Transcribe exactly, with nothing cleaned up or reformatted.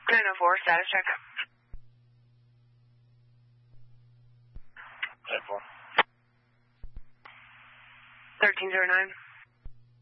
nine oh four, status check. ten four. thirteen oh nine.